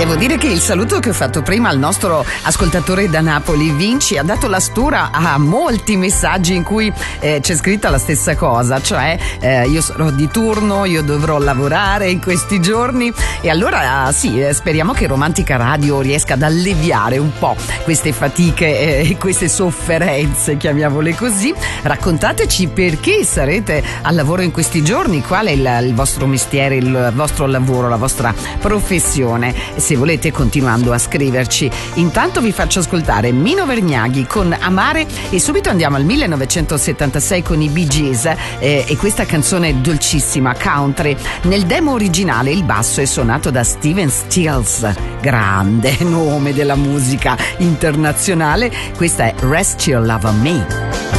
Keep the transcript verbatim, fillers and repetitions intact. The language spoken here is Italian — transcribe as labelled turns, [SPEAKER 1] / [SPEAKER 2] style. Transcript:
[SPEAKER 1] Devo dire che il saluto che ho fatto prima al nostro ascoltatore da Napoli, Vinci, ha dato la stura a molti messaggi in cui eh, c'è scritta la stessa cosa, cioè eh, io sarò di turno, io dovrò lavorare in questi giorni, e allora sì, eh, speriamo che Romantica Radio riesca ad alleviare un po' queste fatiche e eh, queste sofferenze, chiamiamole così. Raccontateci perché sarete al lavoro in questi giorni, qual è il, il vostro mestiere, il vostro lavoro, la vostra professione, se volete, continuando a scriverci. Intanto vi faccio ascoltare Mino Vergnaghi con Amare e subito andiamo al millenovecentosettantasei con i Bee Gees eh, e questa canzone dolcissima, Country. Nel demo originale il basso è suonato da Steven Stills, grande nome della musica internazionale. Questa è Rest Your Love on Me.